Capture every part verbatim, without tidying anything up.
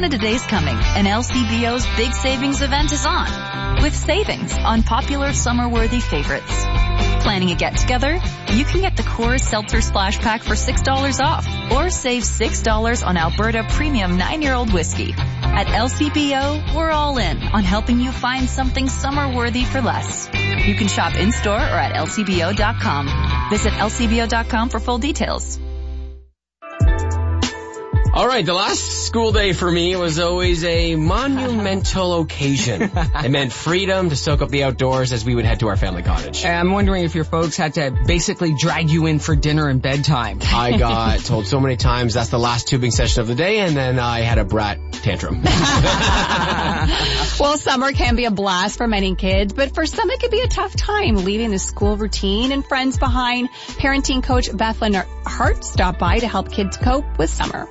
Canada Day's coming, and L C B O's big savings event is on, with savings on popular summer-worthy favorites. Planning a get-together? You can get the Coors Seltzer Splash Pack for six dollars off, or save six dollars on Alberta Premium nine-year-old whiskey. At L C B O, we're all in on helping you find something summer-worthy for less. You can shop in-store or at L C B O dot com. Visit L C B O dot com for full details. All right, the last school day for me was always a monumental occasion. It meant freedom to soak up the outdoors as we would head to our family cottage. I'm wondering if your folks had to basically drag you in for dinner and bedtime. I got told so many times that's the last tubing session of the day, and then I had a brat tantrum. Well, summer can be a blast for many kids, but for some it can be a tough time leaving the school routine and friends behind. Parenting coach Bethlyn Hart stopped by to help kids cope with summer.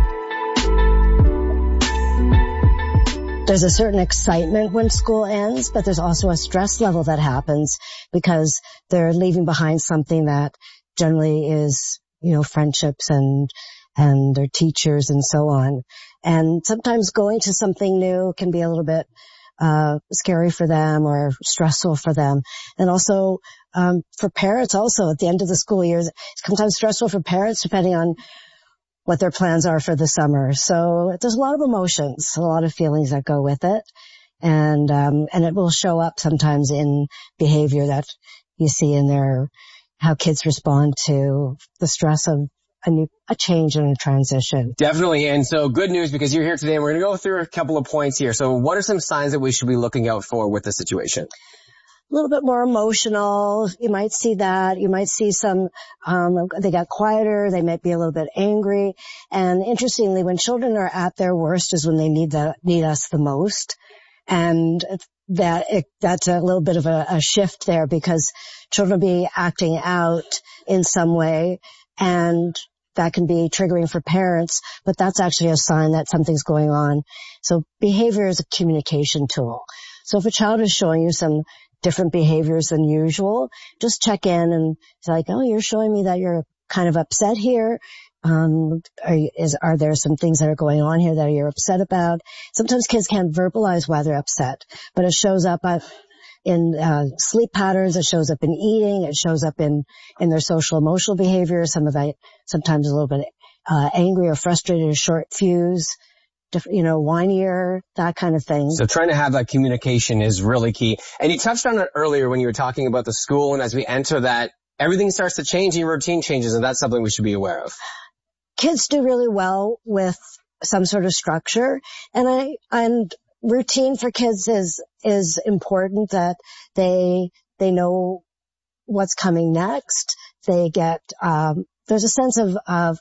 There's a certain excitement when school ends, but there's also a stress level that happens because they're leaving behind something that generally is, you know, friendships and, and their teachers and so on. And sometimes going to something new can be a little bit, uh, scary for them or stressful for them. And also, um, for parents also at the end of the school year, it's sometimes stressful for parents depending on what their plans are for the summer. So there's a lot of emotions, a lot of feelings that go with it. And, um, and it will show up sometimes in behavior that you see in their, how kids respond to the stress of a new, a change and a transition. Definitely. And so good news because you're here today and we're going to go through a couple of points here. So what are some signs that we should be looking out for with the situation? A little bit more emotional. You might see that. You might see some, um, they got quieter. They might be a little bit angry. And interestingly, when children are at their worst is when they need the, need us the most. And that, it, that's a little bit of a, a shift there because children will be acting out in some way and that can be triggering for parents, but that's actually a sign that something's going on. So behavior is a communication tool. So if a child is showing you some different behaviors than usual, just check in and it's like, oh, you're showing me that you're kind of upset here. Um, are, is, are there some things that are going on here that you're upset about? Sometimes kids can't verbalize why they're upset, but it shows up in uh, sleep patterns. It shows up in eating. It shows up in, in their social emotional behavior. Some of that, sometimes a little bit uh, angry or frustrated or short fuse. You know, whinier, that kind of thing. So trying to have that communication is really key. And you touched on it earlier when you were talking about the school, and as we enter that, everything starts to change and your routine changes, and that's something we should be aware of. Kids do really well with some sort of structure, and I, and routine for kids is, is important that they, they know what's coming next. They get, um, there's a sense of, of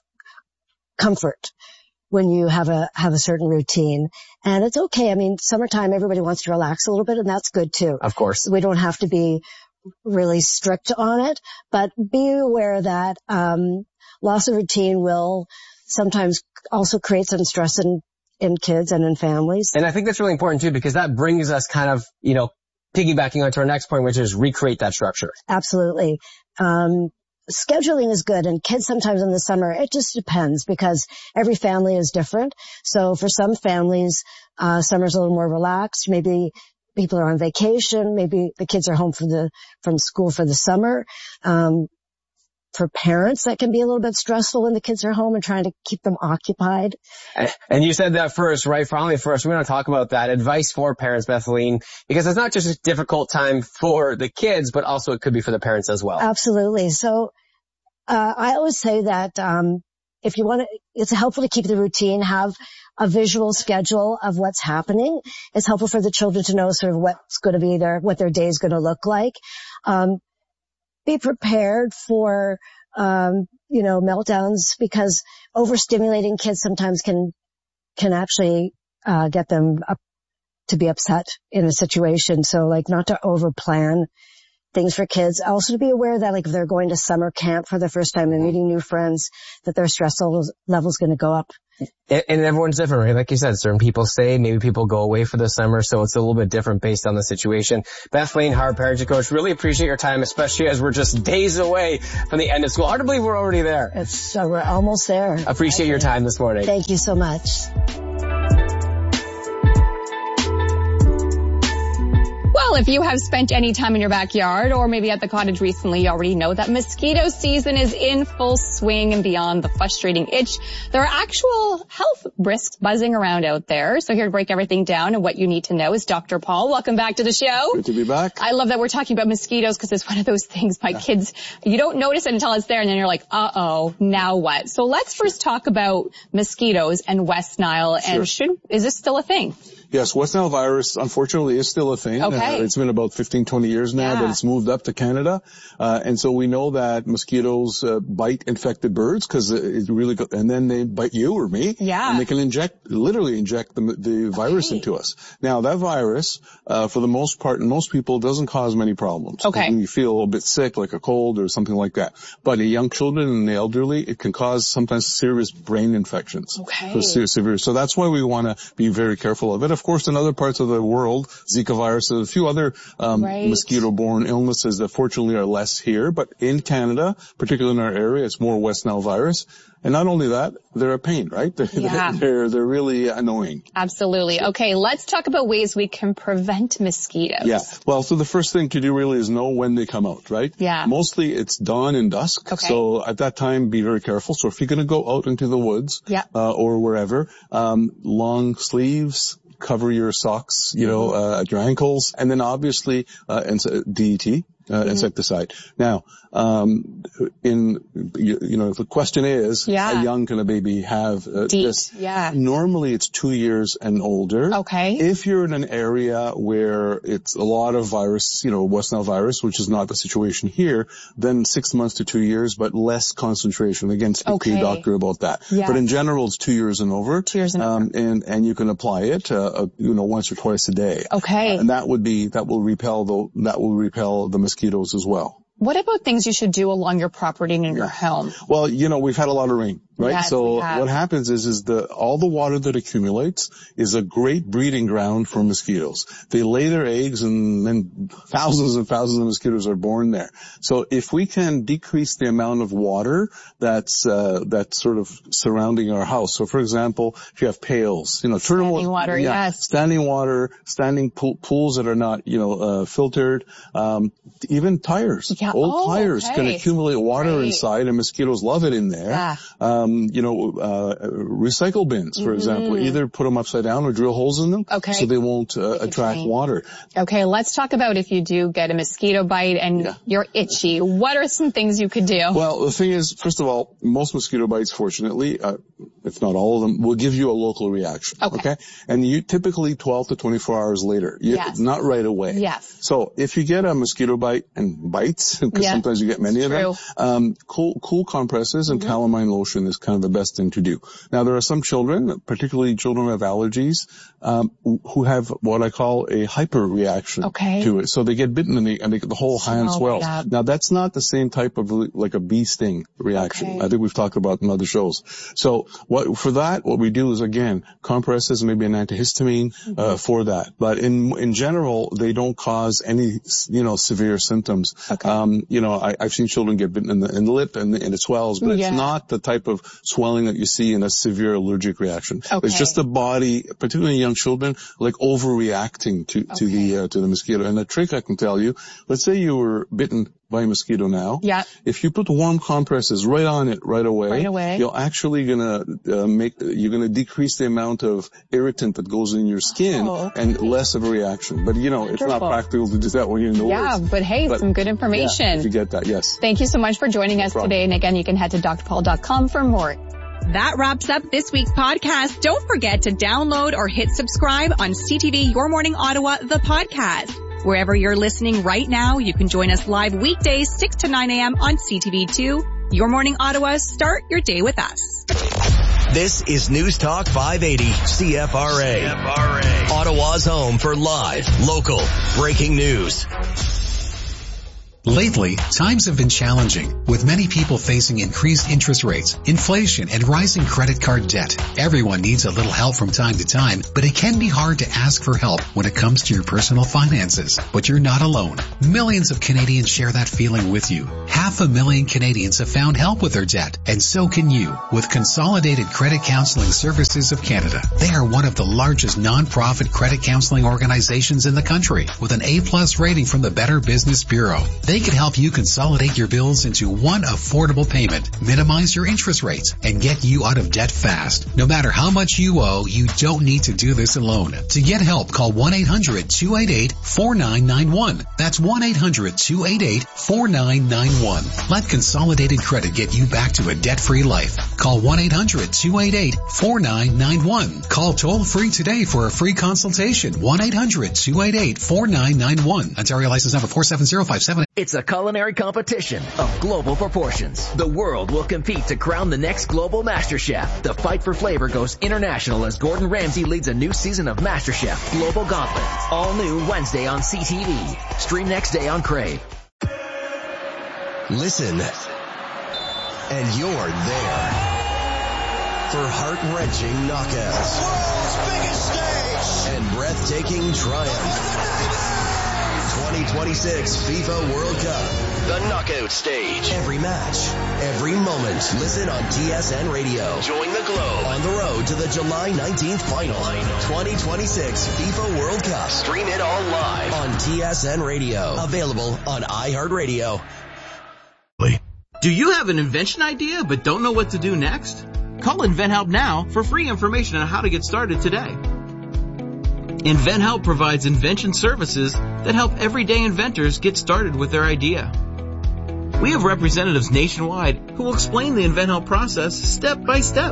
comfort when you have a, have a certain routine. And it's okay. I mean, summertime, everybody wants to relax a little bit, and that's good too. Of course. We don't have to be really strict on it, but be aware that, um, loss of routine will sometimes also create some stress in, in kids and in families. And I think that's really important too, because that brings us kind of, you know, piggybacking onto our next point, which is recreate that structure. Absolutely. Um, Scheduling is good, and kids sometimes in the summer, it just depends because every family is different. So for some families, uh, summer's a little more relaxed. Maybe people are on vacation. Maybe the kids are home from the, from school for the summer. Um, for parents, that can be a little bit stressful when the kids are home and trying to keep them occupied. And you said that first, right? Finally first, we're going to talk about that. Advice for parents, Bethlyn, because it's not just a difficult time for the kids, but also it could be for the parents as well. Absolutely. So, uh, I always say that, um, if you want to, it's helpful to keep the routine, have a visual schedule of what's happening. It's helpful for the children to know sort of what's going to be their, what their day is going to look like. Um, be prepared for, um, you know, meltdowns because overstimulating kids sometimes can, can actually, uh, get them up to be upset in a situation. So like not to overplan things for kids. Also to be aware that like if they're going to summer camp for the first time and meeting new friends, that their stress levels, levels going to go up. And, and everyone's different, right? Like you said, certain people stay, maybe people go away for the summer, so it's a little bit different based on the situation. Bethlyn Hart, parenting coach, really appreciate your time, especially as we're just days away from the end of school. Hard to believe we're already there. It's, uh, we're almost there. Appreciate your time this morning. Thank you so much. if you have spent any time in your backyard or maybe at the cottage recently, you already know that mosquito season is in full swing, and beyond the frustrating itch, there are actual health risks buzzing around out there. So here to break everything down and what you need to know is Doctor Paul. Welcome back to the show. Good to be back. I love that we're talking about mosquitoes because it's one of those things my yeah. kids, you don't notice it until it's there, and then you're like, uh-oh, now what? So let's first talk about mosquitoes and West Nile. Sure. And should, is this still a thing? Yes, West Nile virus, unfortunately, is still a thing. Okay. Uh, it's been about fifteen, twenty years now, yeah. but it's moved up to Canada. Uh, and so we know that mosquitoes uh, bite infected birds because it really go- and then they bite you or me. Yeah. And they can inject, literally inject the, the virus okay. into us. Now, that virus, uh, for the most part, in most people, doesn't cause many problems. Okay. You feel a little bit sick, like a cold or something like that. But in young children and the elderly, it can cause sometimes serious brain infections. Okay. So, serious, severe. So that's why we want to be very careful of it. Of course, in other parts of the world, Zika virus, a few other um, right. mosquito-borne illnesses that fortunately are less here. But in Canada, particularly in our area, it's more West Nile virus. And not only that, they're a pain, right? They're, yeah. they're, they're really annoying. Absolutely. Okay, let's talk about ways we can prevent mosquitoes. Yeah. Well, so the first thing to do really is know when they come out, right? Yeah. Mostly it's dawn and dusk. Okay. So at that time, be very careful. So if you're going to go out into the woods, yeah. uh, or wherever, um, long sleeves, cover your socks, you know, uh, at your ankles, and then obviously, uh, D E T. Uh, mm-hmm. insecticide. Now, um, in, you, you know, the question is, yeah. how young can a baby have uh, this? Yeah. Normally it's two years and older. Okay. If you're in an area where it's a lot of virus, you know, West Nile virus, which is not the situation here, then six months to two years, but less concentration. Again, speak okay. to your doctor about that. Yeah. But in general, it's two years and over. Two years and um, over. And, and you can apply it, uh, uh, you know, once or twice a day. Okay. Uh, and that would be, that will repel the, that will repel the mosquitoes as well. What about things you should do along your property and in your home? Well, you know, we've had a lot of rain, right? Yes, so we have. what happens is, is the, all the water that accumulates is a great breeding ground for mosquitoes. They lay their eggs and then thousands and thousands of mosquitoes are born there. So if we can decrease the amount of water that's, uh, that's sort of surrounding our house. So for example, if you have pails, you know, turn Standing them, water, yeah, yes. Standing water, standing pool, pools that are not, you know, uh, filtered, um, even tires. Yeah. Old oh, tires okay. can accumulate water right. inside, and mosquitoes love it in there. Yeah. Um, you know, uh, recycle bins, for mm-hmm. example, either put them upside down or drill holes in them okay. so they won't uh, attract drain. water. Okay, let's talk about if you do get a mosquito bite and yeah. you're itchy. What are some things you could do? Well, the thing is, first of all, most mosquito bites, fortunately, uh, if not all of them, will give you a local reaction. Okay. okay? And you typically twelve to twenty-four hours later. You, yes. Not right away. Yes. So if you get a mosquito bite and bites, because yeah. sometimes you get many it's of true. them, um, cool, cool compresses and mm-hmm. calamine lotion is kind of the best thing to do. Now, there are some children, particularly children who have allergies, um, who have what I call a hyper reaction okay. to it. So they get bitten and, they, and they, the whole hand swells. Now, that's not the same type of like a bee sting reaction. Okay. I think we've talked about in other shows. So what, for that, what we do is, again, compresses, maybe an antihistamine, mm-hmm. uh, for that. But in, in general, they don't cause any, you know, severe symptoms. Okay. Um, you know, I, I've seen children get bitten in the, in the lip and, and it swells, but yeah. it's not the type of swelling that you see in a severe allergic reaction. Okay. It's just the body, particularly in young children, like overreacting to, okay. to the, uh, to the mosquito. And the trick I can tell you, let's say you were bitten by a mosquito now. Yeah. If you put warm compresses right on it right away, right away. you're actually gonna uh, make, you're gonna decrease the amount of irritant that goes in your skin oh, okay. and less of a reaction. But you know, Wonderful. It's not practical to do that when you're in the yeah, woods. but hey, but, some good information. Yeah, if you get that, yes. Thank you so much for joining no us problem. today. And again, you can head to d r paul dot com for more. That wraps up this week's podcast. Don't forget to download or hit subscribe on C T V Your Morning Ottawa, the podcast. Wherever you're listening right now, you can join us live weekdays six to nine a.m. on C T V two. Your Morning Ottawa, start your day with us. This is News Talk five eighty C F R A. C F R A. Ottawa's home for live, local, breaking news. Lately, times have been challenging, with many people facing increased interest rates, inflation, and rising credit card debt. Everyone needs a little help from time to time, but it can be hard to ask for help when it comes to your personal finances. But you're not alone. Millions of Canadians share that feeling with you. Half a million Canadians have found help with their debt, and so can you, with Consolidated Credit Counseling Services of Canada. They are one of the largest non-profit credit counseling organizations in the country, with an A-plus rating from the Better Business Bureau. They can help you consolidate your bills into one affordable payment, minimize your interest rates, and get you out of debt fast. No matter how much you owe, you don't need to do this alone. To get help, call one eight hundred two eight eight four nine nine one. That's one eight hundred two eight eight four nine nine one. Let Consolidated Credit get you back to a debt-free life. Call one eight hundred two eight eight four nine nine one. Call toll-free today for a free consultation. one eight hundred two eight eight four nine nine one. Ontario license number four seven zero five seven. It's a culinary competition of global proportions. The world will compete to crown the next global MasterChef. The fight for flavor goes international as Gordon Ramsay leads a new season of MasterChef Global Gauntlet. All new Wednesday on C T V. Stream next day on Crave. Listen, and you're there for heart-wrenching knockouts. The world's biggest stage. And breathtaking triumph. twenty twenty-six FIFA World Cup. The knockout stage. Every match, every moment. Listen on T S N Radio. Join the globe. On the road to the July nineteenth final. twenty twenty-six FIFA World Cup. Stream it all live. On T S N Radio. Available on iHeartRadio. Do you have an invention idea but don't know what to do next? Call InventHelp now for free information on how to get started today. InventHelp provides invention services that help everyday inventors get started with their idea. We have representatives nationwide who will explain the InventHelp process step by step.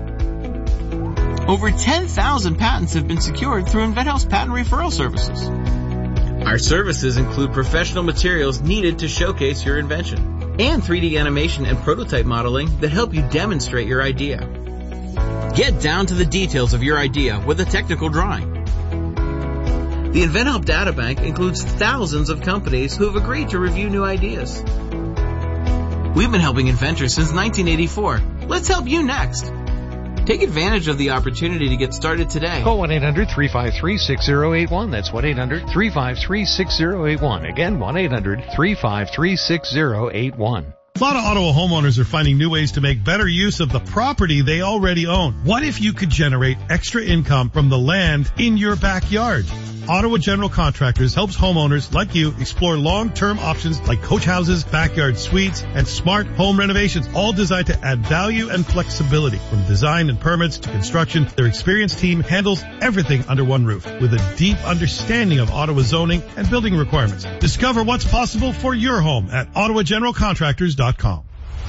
Over ten thousand patents have been secured through InventHelp's patent referral services. Our services include professional materials needed to showcase your invention and three D animation and prototype modeling that help you demonstrate your idea. Get down to the details of your idea with a technical drawing. The InventHelp Databank includes thousands of companies who have agreed to review new ideas. We've been helping inventors since nineteen eighty-four. Let's help you next. Take advantage of the opportunity to get started today. Call one eight hundred three five three six zero eight one. That's one eight hundred three five three six zero eight one. Again, one eight hundred three five three six zero eight one. A lot of Ottawa homeowners are finding new ways to make better use of the property they already own. What if you could generate extra income from the land in your backyard? Ottawa General Contractors helps homeowners like you explore long-term options like coach houses, backyard suites, and smart home renovations, all designed to add value and flexibility. From design and permits to construction, their experienced team handles everything under one roof with a deep understanding of Ottawa zoning and building requirements. Discover what's possible for your home at ottawa general contractors dot com.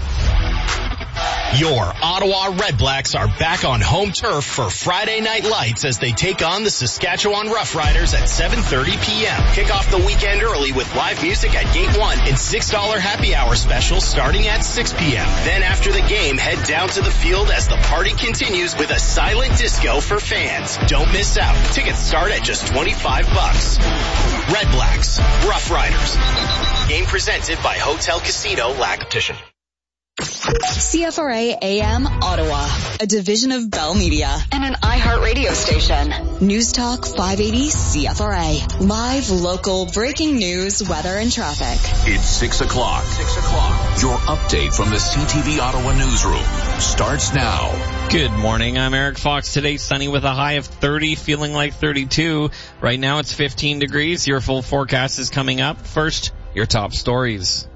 Your Ottawa Redblacks are back on home turf for Friday Night Lights as they take on the Saskatchewan Roughriders at seven thirty p.m. Kick off the weekend early with live music at Gate one and six dollars happy hour specials starting at six p.m. Then after the game, head down to the field as the party continues with a silent disco for fans. Don't miss out. Tickets start at just twenty-five bucks. Redblacks, Roughriders. Game presented by Hotel Casino Lac Petition. C F R A A M Ottawa, a division of Bell Media and an iHeart radio station. News Talk five eighty C F R A. Live, local, breaking news, weather, and traffic. It's six o'clock. Six o'clock. Your update from the C T V Ottawa newsroom starts now. Good morning. I'm Eric Fox. Today sunny with a high of thirty, feeling like thirty-two. Right now it's fifteen degrees. Your full forecast is coming up. First, your top stories.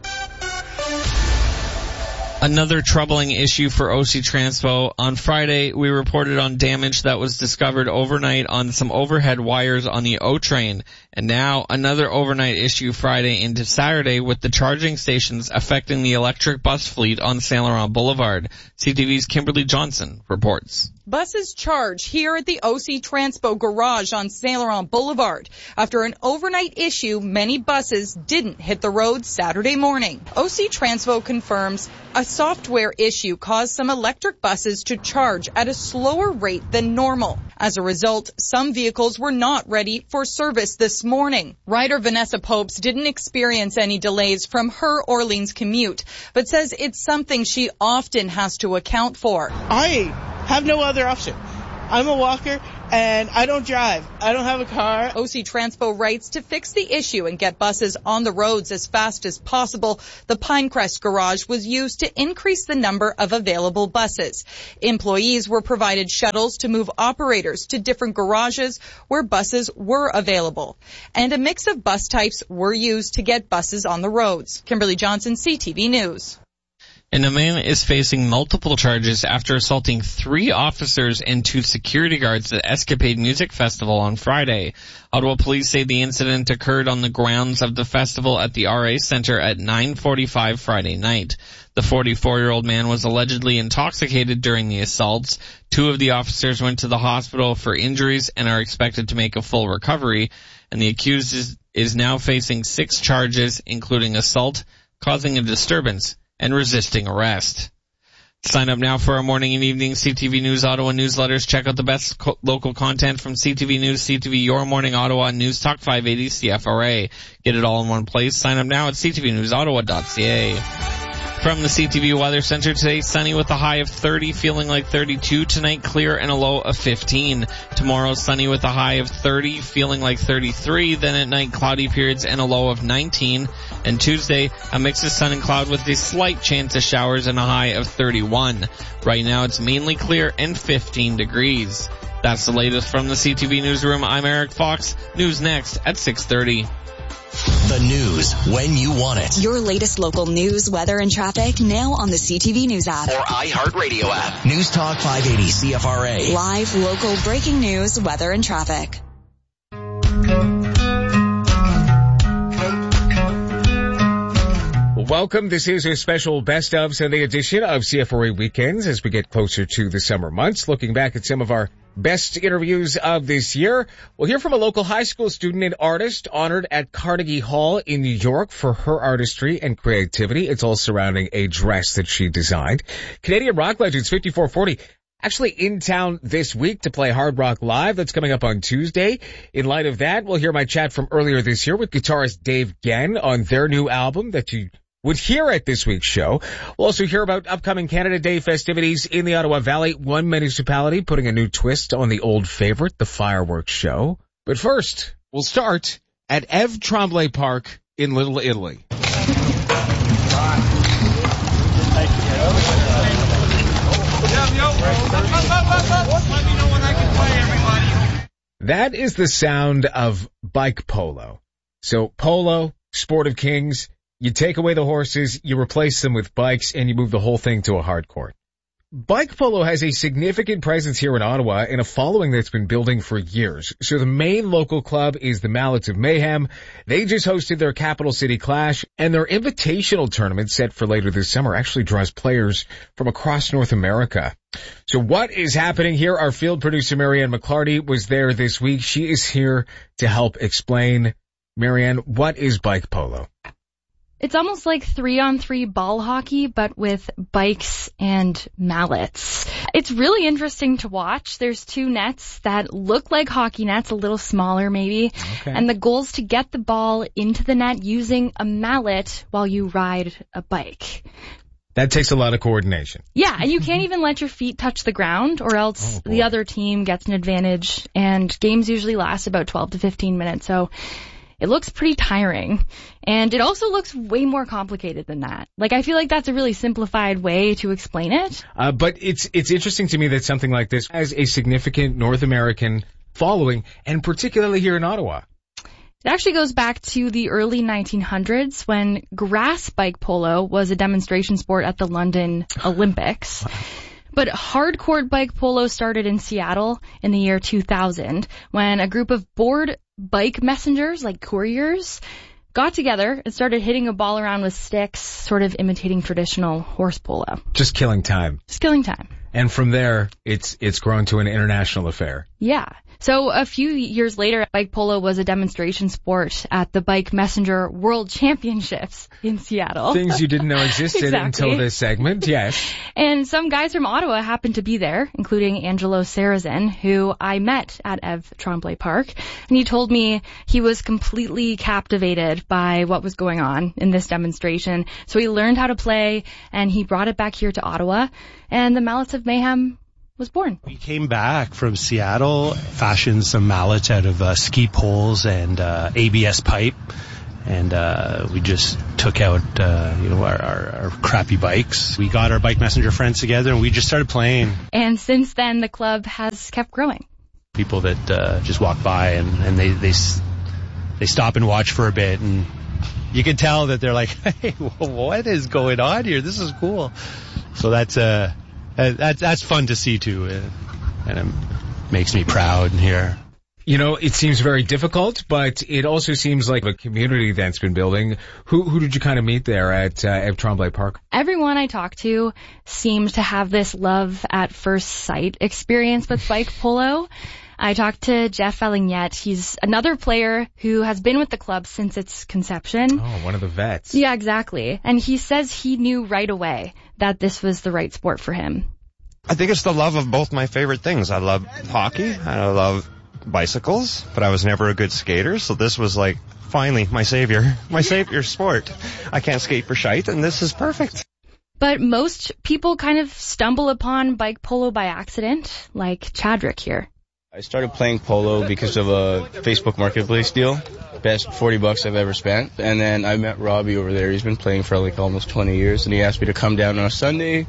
Another troubling issue for O C Transpo. On Friday, we reported on damage that was discovered overnight on some overhead wires on the O train. And now another overnight issue Friday into Saturday with the charging stations affecting the electric bus fleet on Saint Laurent Boulevard. C T V's Kimberly Johnson reports. buses charge here at the O C Transpo garage on Saint Laurent Boulevard. After an overnight issue, many buses didn't hit the road Saturday morning. O C Transpo confirms a software issue caused some electric buses to charge at a slower rate than normal. As a result, some vehicles were not ready for service this morning. Rider Vanessa Popes didn't experience any delays from her Orleans commute, but says it's something she often has to account for. I have no other option. I'm a walker and I don't drive. I don't have a car. O C Transpo writes to fix the issue and get buses on the roads as fast as possible. The Pinecrest garage was used to increase the number of available buses. Employees were provided shuttles to move operators to different garages where buses were available. And a mix of bus types were used to get buses on the roads. Kimberly Johnson, C T V News. And a man is facing multiple charges after assaulting three officers and two security guards at Escapade Music Festival on Friday. Ottawa police say the incident occurred on the grounds of the festival at the R A Centre at nine forty-five Friday night. The forty-four-year-old man was allegedly intoxicated during the assaults. Two of the officers went to the hospital for injuries and are expected to make a full recovery. And the accused is, is now facing six charges, including assault, causing a disturbance, and resisting arrest. Sign up now for our morning and evening C T V News Ottawa newsletters. Check out the best co- local content from C T V News, C T V Your Morning Ottawa, News Talk five eighty C F R A. Get it all in one place. Sign up now at c t v news ottawa dot c a. From the C T V Weather Center today, sunny with a high of thirty, feeling like thirty-two. Tonight, clear and a low of fifteen. Tomorrow, sunny with a high of thirty, feeling like thirty-three. Then at night, cloudy periods and a low of nineteen. And Tuesday, a mix of sun and cloud with a slight chance of showers and a high of thirty-one. Right now, it's mainly clear and fifteen degrees. That's the latest from the C T V Newsroom. I'm Eric Fox. News next at six thirty. The news when you want it. Your latest local news, weather, and traffic now on the C T V News app. Or iHeartRadio app. News Talk five eighty C F R A. Live, local, breaking news, weather, and traffic. Welcome. This is a special Best of Sunday edition of C F R A Weekends as we get closer to the summer months. Looking back at some of our best interviews of this year, we'll hear from a local high school student and artist honored at Carnegie Hall in New York for her artistry and creativity. It's all surrounding a dress that she designed. Canadian rock legends fifty-four forty actually in town this week to play Hard Rock Live. That's coming up on Tuesday. In light of that, we'll hear my chat from earlier this year with guitarist Dave Genn on their new album that you would hear at this week's show. We'll also hear about upcoming Canada Day festivities in the Ottawa Valley, one municipality putting a new twist on the old favorite, the fireworks show. But first, we'll start at Eve Tremblay Park in Little Italy. That is the sound of bike polo. So polo, sport of kings. You take away the horses, you replace them with bikes, and you move the whole thing to a hard court. Bike polo has a significant presence here in Ottawa and a following that's been building for years. So the main local club is the Mallets of Mayhem. They just hosted their Capital City Clash, and their invitational tournament set for later this summer actually draws players from across North America. So what is happening here? Our field producer Marianne McClarty was there this week. She is here to help explain. Marianne, what is bike polo? It's almost like three-on-three ball hockey, but with bikes and mallets. It's really interesting to watch. There's two nets that look like hockey nets, a little smaller maybe. Okay. And the goal is to get the ball into the net using a mallet while you ride a bike. That takes a lot of coordination. Yeah, and you can't even let your feet touch the ground or else oh, the other team gets an advantage. And games usually last about twelve to fifteen minutes, so it looks pretty tiring, and it also looks way more complicated than that. Like, I feel like that's a really simplified way to explain it. Uh, but it's it's interesting to me that something like this has a significant North American following, and particularly here in Ottawa. It actually goes back to the early nineteen hundreds when grass bike polo was a demonstration sport at the London Olympics. Wow. But hardcourt bike polo started in Seattle in the year two thousand when a group of bored bike messengers, like couriers, got together and started hitting a ball around with sticks, sort of imitating traditional horse polo. Just killing time. Just killing time. And from there, it's it's grown to an international affair. Yeah. So a few years later, bike polo was a demonstration sport at the Bike Messenger World Championships in Seattle. Things you didn't know existed exactly. until this segment, yes. And some guys from Ottawa happened to be there, including Angelo Sarrazin, who I met at Eve Tremblay Park. And he told me he was completely captivated by what was going on in this demonstration. So he learned how to play, and he brought it back here to Ottawa. And the Mallets of Mayhem was born. We came back from Seattle, fashioned some mallets out of uh, ski poles and uh, A B S pipe, and uh, we just took out uh, you know our, our, our crappy bikes. We got our Bike Messenger friends together, and we just started playing. And since then, the club has kept growing. People that uh, just walk by and, and they, they they stop and watch for a bit, and you can tell that they're like, hey, what is going on here? This is cool. So that's uh that's that's fun to see too, and it makes me proud here. You know, it seems very difficult, but it also seems like a community that's been building. Who who did you kind of meet there at uh, Eve Tremblay Park? Everyone I talked to seemed to have this love at first sight experience with bike polo. I talked to Jeff Valignette. He's another player who has been with the club since its conception. Oh, one of the vets. Yeah, exactly. And he says he knew right away that this was the right sport for him. I think it's the love of both my favorite things. I love hockey and I love bicycles, but I was never a good skater, so this was like, finally, my savior. My savior sport. I can't skate for shite, and this is perfect. But most people kind of stumble upon bike polo by accident, like Chadrick here. I started playing polo because of a Facebook Marketplace deal. Best forty bucks I've ever spent. And then I met Robbie over there. He's been playing for like almost twenty years, and he asked me to come down on a Sunday.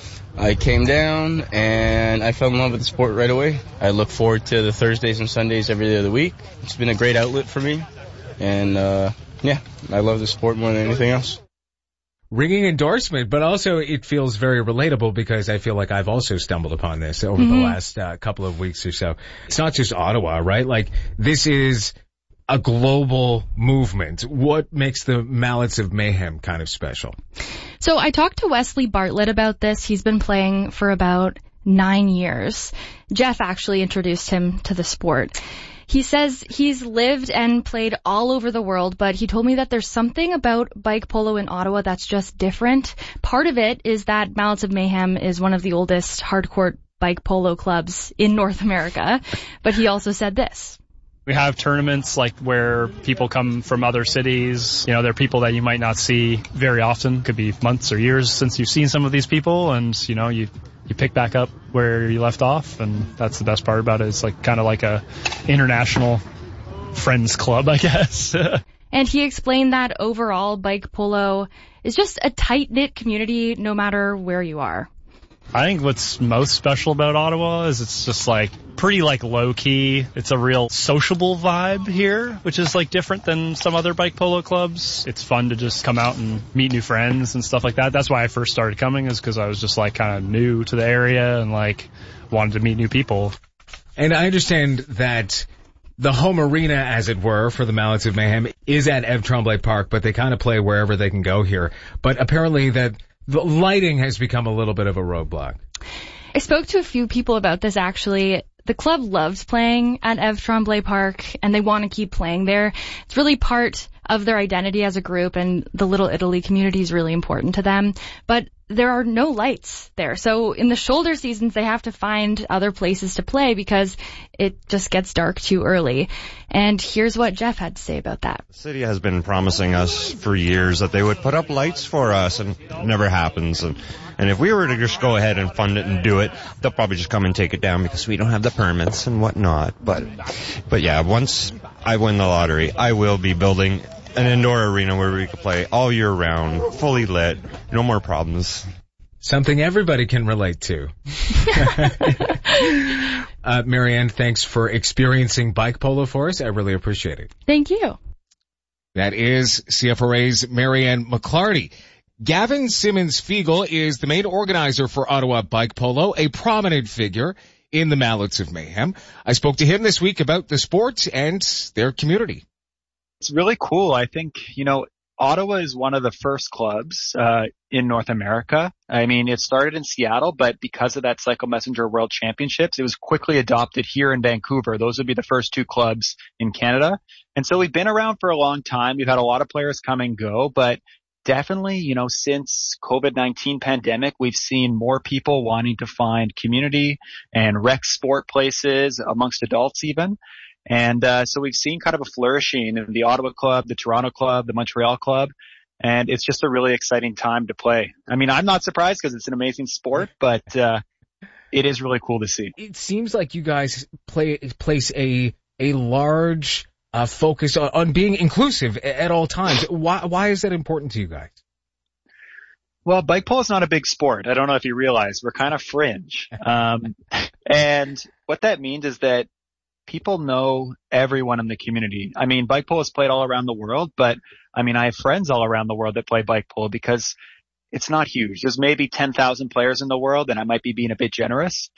I came down, and I fell in love with the sport right away. I look forward to the Thursdays and Sundays every day of the week. It's been a great outlet for me. And, uh, yeah, I love the sport more than anything else. Ringing endorsement, but also it feels very relatable because I feel like I've also stumbled upon this over mm-hmm. the last uh, couple of weeks or so. It's not just Ottawa, right? Like, this is a global movement. What makes the Mallets of Mayhem kind of special? So I talked to Wesley Bartlett about this. He's been playing for about nine years. Jeff actually introduced him to the sport. He says he's lived and played all over the world, but he told me that there's something about bike polo in Ottawa that's just different. Part of it is that Mallets of Mayhem is one of the oldest hardcourt bike polo clubs in North America, but he also said this. We have tournaments like where people come from other cities. You know, they're people that you might not see very often. Could be months or years since you've seen some of these people, and you know, you you pick back up where you left off, and that's the best part about it. It's like kind of like a international friends club, I guess. And he explained that overall bike polo is just a tight-knit community no matter where you are. I think what's most special about Ottawa is it's just like pretty like low key. It's a real sociable vibe here, which is like different than some other bike polo clubs. It's fun to just come out and meet new friends and stuff like that. That's why I first started coming, is because I was just like kind of new to the area and like wanted to meet new people. And I understand that the home arena, as it were, for the Mallets of Mayhem is at Eve Tremblay Park, but they kind of play wherever they can go here. But apparently that the lighting has become a little bit of a roadblock. I spoke to a few people about this, actually. The club loves playing at Eve Tremblay Park, and they want to keep playing there. It's really part of their identity as a group, and the Little Italy community is really important to them. But there are no lights there. So in the shoulder seasons, they have to find other places to play because it just gets dark too early. And here's what Jeff had to say about that. The city has been promising us for years that they would put up lights for us, and it never happens. And, and if we were to just go ahead and fund it and do it, they'll probably just come and take it down because we don't have the permits and whatnot. But, but yeah, once I win the lottery, I will be building an indoor arena where we can play all year round, fully lit, no more problems. Something everybody can relate to. uh, Marianne, thanks for experiencing bike polo for us. I really appreciate it. Thank you. That is C F R A's Marianne McClarty. Gavin Simmons-Fiegel is the main organizer for Ottawa Bike Polo, a prominent figure in the Mallets of Mayhem. I spoke to him this week about the sport and their community. It's really cool. I think, you know, Ottawa is one of the first clubs uh, in North America. I mean, it started in Seattle, but because of that Cycle Messenger World Championships, it was quickly adopted here in Vancouver. Those would be the first two clubs in Canada. And so we've been around for a long time. We've had a lot of players come and go, but definitely, you know, since COVID nineteen pandemic, we've seen more people wanting to find community and rec sport places amongst adults even. And uh, so we've seen kind of a flourishing in the Ottawa Club, the Toronto Club, the Montreal Club, and it's just a really exciting time to play. I mean, I'm not surprised because it's an amazing sport, but uh, it is really cool to see. It seems like you guys play place a a large uh, focus on, on being inclusive at all times. Why why is that important to you guys? Well, bike polo is not a big sport. I don't know if you realize we're kind of fringe, um, and what that means is that people know everyone in the community. I mean, bike polo is played all around the world, but I mean, I have friends all around the world that play bike polo because it's not huge. There's maybe ten thousand players in the world, and I might be being a bit generous.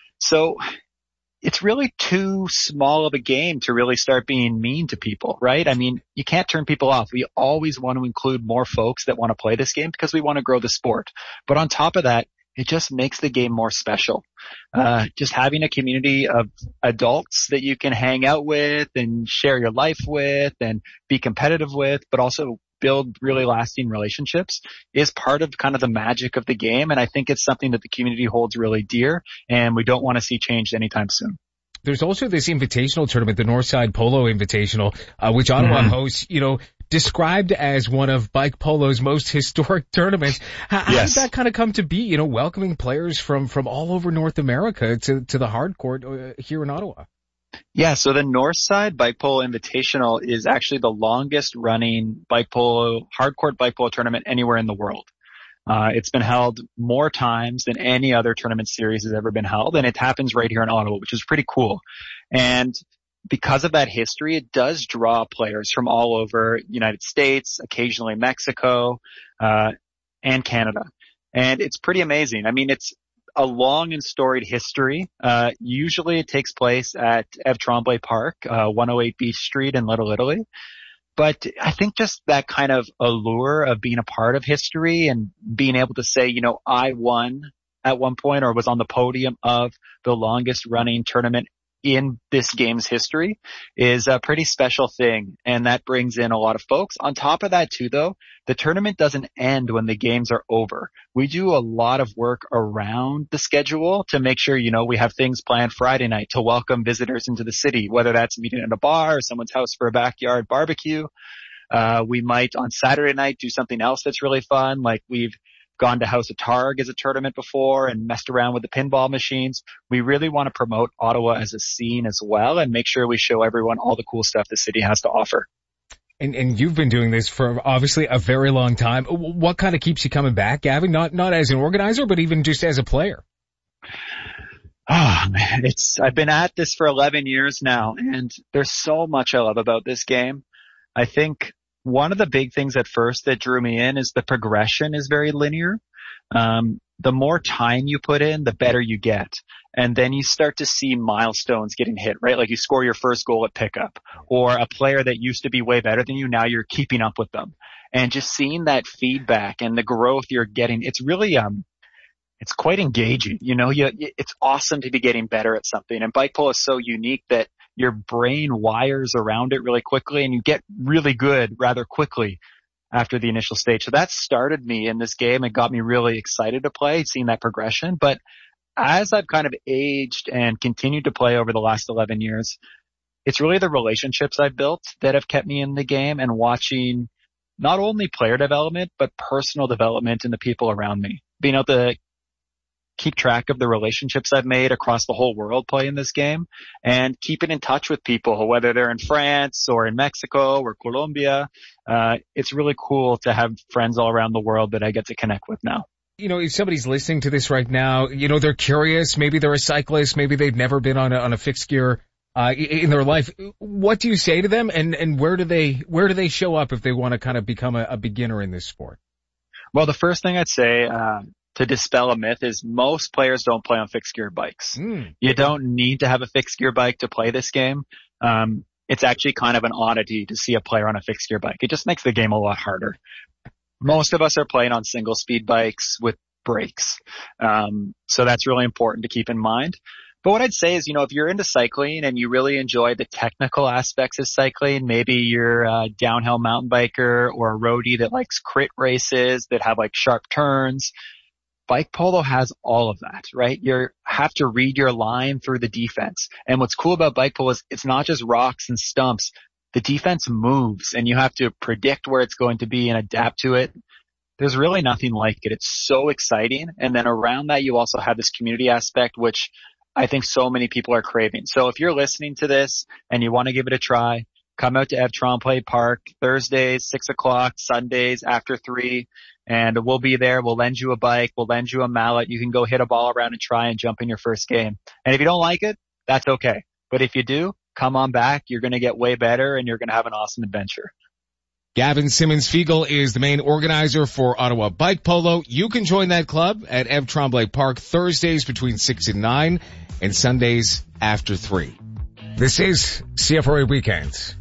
So it's really too small of a game to really start being mean to people, right? I mean, you can't turn people off. We always want to include more folks that want to play this game because we want to grow the sport. But on top of that, it just makes the game more special. Uh, just having a community of adults that you can hang out with and share your life with and be competitive with, but also build really lasting relationships is part of kind of the magic of the game. And I think it's something that the community holds really dear, and we don't want to see changed anytime soon. There's also this invitational tournament, the Northside Polo Invitational, uh, which Ottawa mm-hmm. hosts, you know, described as one of bike polo's most historic tournaments. How, how yes. did that kind of come to be, you know, welcoming players from, from all over North America to, to the hard court uh, here in Ottawa? Yeah, so the Northside Bike Polo Invitational is actually the longest running bike polo, hard court bike polo tournament anywhere in the world. Uh, it's been held more times than any other tournament series has ever been held, and it happens right here in Ottawa, which is pretty cool. And because of that history, it does draw players from all over the United States, occasionally Mexico, uh, and Canada. And it's pretty amazing. I mean, it's a long and storied history. Uh, usually it takes place at Eve Tremblay Park, uh, one oh eight Beach Street in Little Italy. But I think just that kind of allure of being a part of history and being able to say, you know, I won at one point or was on the podium of the longest running tournament in this game's history is a pretty special thing. And that brings in a lot of folks. On top of that too, though, the tournament doesn't end when the games are over. We do a lot of work around the schedule to make sure, you know, we have things planned Friday night to welcome visitors into the city, whether that's meeting at a bar or someone's house for a backyard barbecue. Uh, we might on Saturday night do something else that's really fun. Like we've gone to House of Targ as a tournament before and messed around with the pinball machines. We really want to promote Ottawa as a scene as well and make sure we show everyone all the cool stuff the city has to offer. And, and you've been doing this for obviously a very long time. What kind of keeps you coming back, Gavin? Not, not as an organizer, but even just as a player. Oh man, it's, I've been at this for eleven years now, and there's so much I love about this game. I think one of the big things at first that drew me in is the progression is very linear. Um, the more time you put in, the better you get. And then you start to see milestones getting hit, right? Like you score your first goal at pickup, or a player that used to be way better than you, now you're keeping up with them. And just seeing that feedback and the growth you're getting, it's really, um, it's quite engaging. You know, you, it's awesome to be getting better at something. And bike polo is so unique that your brain wires around it really quickly and you get really good rather quickly after the initial stage. So that started me in this game and got me really excited to play, seeing that progression. But as I've kind of aged and continued to play over the last eleven years, it's really the relationships I've built that have kept me in the game and watching not only player development, but personal development in the people around me. Being able to keep track of the relationships I've made across the whole world playing this game and keeping in touch with people, whether they're in France or in Mexico or Colombia. Uh, it's really cool to have friends all around the world that I get to connect with now. You know, if somebody's listening to this right now, you know, they're curious, maybe they're a cyclist, maybe they've never been on a, on a fixed gear, uh, in their life. What do you say to them, and, and where do they, where do they show up if they want to kind of become a, a beginner in this sport? Well, the first thing I'd say, uh, to dispel a myth is most players don't play on fixed gear bikes. Mm. You don't need to have a fixed gear bike to play this game. Um, it's actually kind of an oddity to see a player on a fixed gear bike. It just makes the game a lot harder. Most of us are playing on single speed bikes with brakes. Um, so that's really important to keep in mind. But what I'd say is, you know, if you're into cycling and you really enjoy the technical aspects of cycling, maybe you're a downhill mountain biker or a roadie that likes crit races that have like sharp turns, bike polo has all of that, right? You have to read your line through the defense. And what's cool about bike polo is it's not just rocks and stumps. The defense moves and you have to predict where it's going to be and adapt to it. There's really nothing like it. It's so exciting. And then around that, you also have this community aspect, which I think so many people are craving. So if you're listening to this and you want to give it a try, come out to Eve Tremblay Park Thursdays, six o'clock, Sundays after three. And we'll be there. We'll lend you a bike. We'll lend you a mallet. You can go hit a ball around and try and jump in your first game. And if you don't like it, that's okay. But if you do, come on back. You're going to get way better and you're going to have an awesome adventure. Gavin Simmons-Fiegel is the main organizer for Ottawa Bike Polo. You can join that club at Eve Tremblay Park Thursdays between six and nine and Sundays after three. This is C F R A Weekends.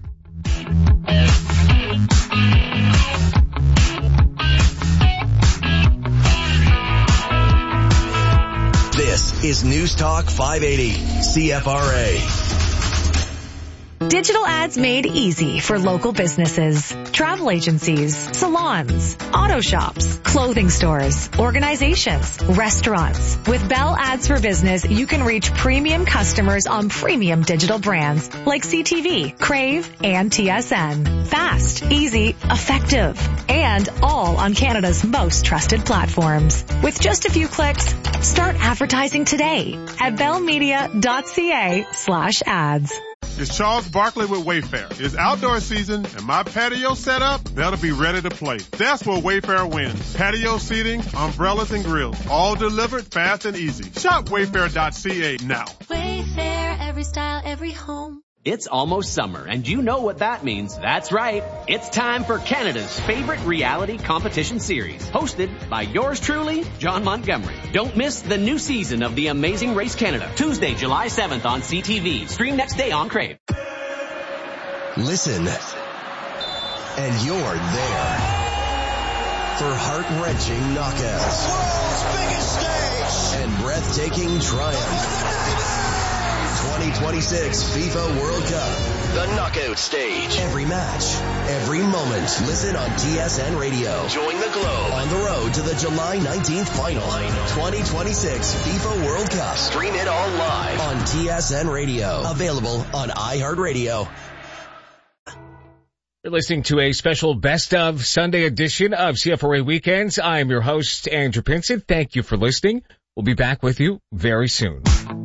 This is News Talk five eighty, C F R A. Digital ads made easy for local businesses, travel agencies, salons, auto shops, clothing stores, organizations, restaurants. With Bell Ads for Business, you can reach premium customers on premium digital brands like C T V, Crave, and T S N. Fast, easy, effective, and all on Canada's most trusted platforms. With just a few clicks, start advertising today at bellmedia.ca slash ads. It's Charles Barkley with Wayfair. It's outdoor season and my patio set up, that'll be ready to play. That's where Wayfair wins. Patio seating, umbrellas and grills, all delivered fast and easy. Shop wayfair dot c a now. Wayfair, every style, every home. It's almost summer, and you know what that means. That's right. It's time for Canada's favorite reality competition series, hosted by yours truly, John Montgomery. Don't miss the new season of The Amazing Race Canada, Tuesday, July seventh on C T V. Stream next day on Crave. Listen, and you're there for heart-wrenching knockouts. The world's biggest stage. And breathtaking triumph. twenty twenty-six FIFA World Cup. The knockout stage. Every match, every moment. Listen on T S N Radio. Join the globe. On the road to the July nineteenth final. twenty twenty-six FIFA World Cup. Stream it all live. On T S N Radio. Available on iHeartRadio. You're listening to a special Best of Sunday edition of C F R A Weekends. I'm your host, Andrew Pinson. Thank you for listening. We'll be back with you very soon.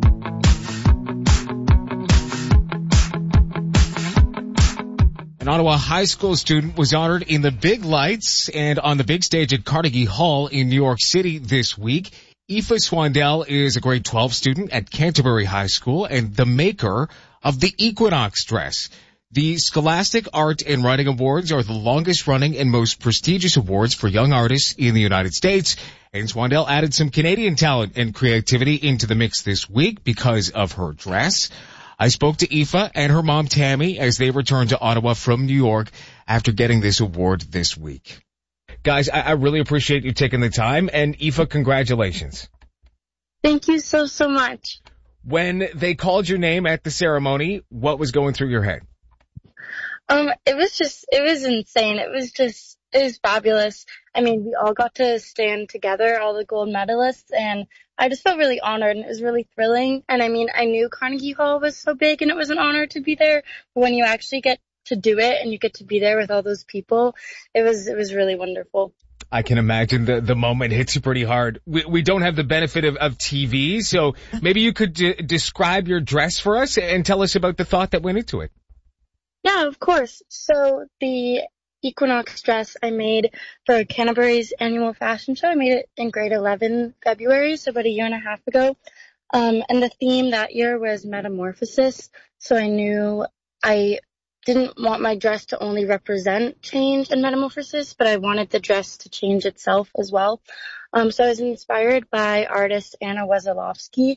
An Ottawa high school student was honored in the big lights and on the big stage at Carnegie Hall in New York City this week. Aoife Swandell is a grade twelve student at Canterbury High School and the maker of the Equinox dress. The Scholastic Art and Writing Awards are the longest running and most prestigious awards for young artists in the United States. And Swandell added some Canadian talent and creativity into the mix this week because of her dress. I spoke to Aoife and her mom Tammy as they returned to Ottawa from New York after getting this award this week. Guys, I, I really appreciate you taking the time, and Aoife, congratulations. Thank you so, so much. When they called your name at the ceremony, what was going through your head? Um, it was just, it was insane. It was just, it was fabulous. I mean, we all got to stand together, all the gold medalists, and I just felt really honored, and it was really thrilling. And I mean, I knew Carnegie Hall was so big and it was an honor to be there. But when you actually get to do it and you get to be there with all those people, it was, it was really wonderful. I can imagine the, the moment hits you pretty hard. We, we don't have the benefit of, of T V, so maybe you could d- describe your dress for us and tell us about the thought that went into it. Yeah, of course. So the Equinox dress I made for Canterbury's annual fashion show. I made it in grade eleven February, so about a year and a half ago. Um, and the theme that year was metamorphosis. So I knew I didn't want my dress to only represent change and metamorphosis, but I wanted the dress to change itself as well. Um, so I was inspired by artist Anna Wesolowski,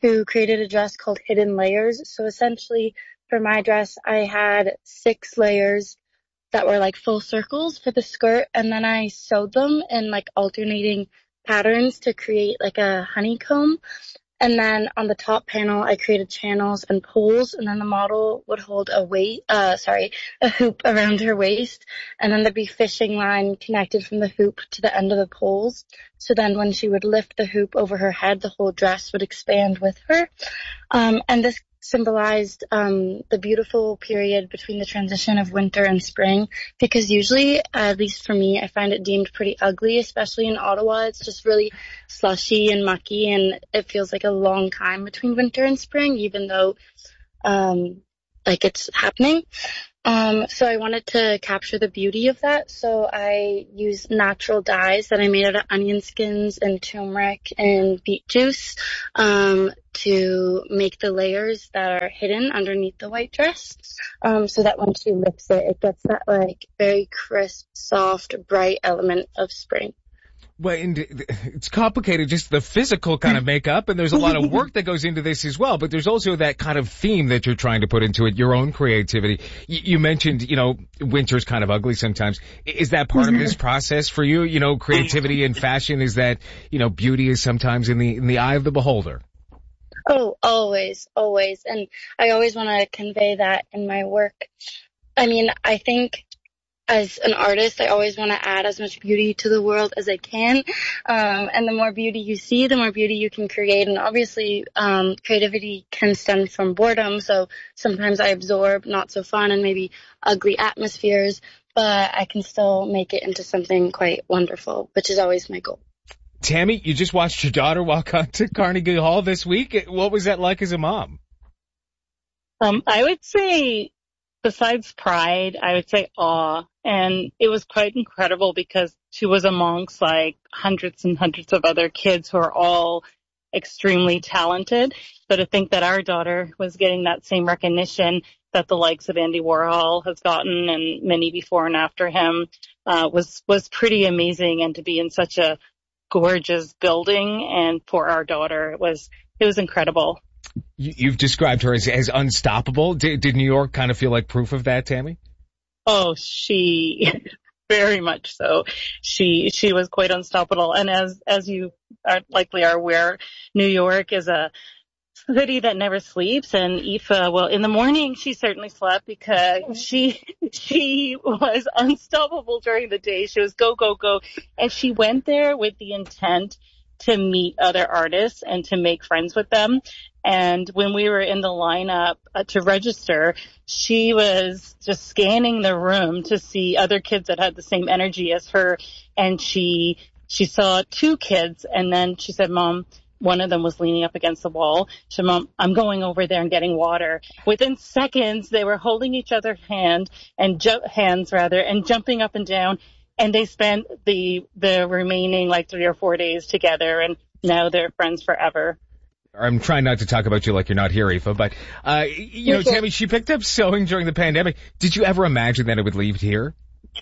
who created a dress called Hidden Layers. So essentially for my dress, I had six layers that were like full circles for the skirt, and then I sewed them in like alternating patterns to create like a honeycomb. And then on the top panel, I created channels and pulls, and then the model would hold a weight, uh, sorry, a hoop around her waist, and then there'd be fishing line connected from the hoop to the end of the poles. So then when she would lift the hoop over her head, the whole dress would expand with her. Um, and this symbolized um, the beautiful period between the transition of winter and spring, because usually, at least for me, I find it deemed pretty ugly, especially in Ottawa. It's just really slushy and mucky, and it feels like a long time between winter and spring, even though um, like it's happening. Um, so I wanted to capture the beauty of that. So I used natural dyes that I made out of onion skins and turmeric and beet juice, um, to make the layers that are hidden underneath the white dress. Um, so that when she lifts it, it gets that like very crisp, soft, bright element of spring. Well, and it's complicated, just the physical kind of makeup, and there's a lot of work that goes into this as well, but there's also that kind of theme that you're trying to put into it, your own creativity. You, you mentioned, you know, winter's kind of ugly sometimes. Is that part of this process for you? You know, creativity and fashion, is that, you know, beauty is sometimes in the in the eye of the beholder? Oh, always, always. And I always want to convey that in my work. I mean, I think as an artist, I always want to add as much beauty to the world as I can. Um, and the more beauty you see, the more beauty you can create. And obviously, um, creativity can stem from boredom. So sometimes I absorb not so fun and maybe ugly atmospheres, but I can still make it into something quite wonderful, which is always my goal. Tammy, you just watched your daughter walk out to Carnegie Hall this week. What was that like as a mom? Um, I would say, besides pride, I would say awe. And it was quite incredible because she was amongst like hundreds and hundreds of other kids who are all extremely talented. So to think that our daughter was getting that same recognition that the likes of Andy Warhol has gotten and many before and after him, uh, was, was pretty amazing. And to be in such a gorgeous building, and for our daughter, it was, it was incredible. You, you've described her as, as unstoppable. Did, did New York kind of feel like proof of that, Tammy? Oh, she, very much so. She, she was quite unstoppable. And as, as you are likely are aware, New York is a city that never sleeps. And Aoife, well, in the morning, she certainly slept because she, she was unstoppable during the day. She was go, go, go. And she went there with the intent to meet other artists and to make friends with them. And when we were in the lineup uh, to register, she was just scanning the room to see other kids that had the same energy as her. And she, she saw two kids, and then she said, Mom, one of them was leaning up against the wall. She said, Mom, I'm going over there and getting water. Within seconds, they were holding each other's hand and ju- hands rather, and jumping up and down. And they spent the, the remaining like three or four days together, and now they're friends forever. I'm trying not to talk about you like you're not here, Aoife, but, uh, you know, Tammy, she picked up sewing during the pandemic. Did you ever imagine that it would leave here?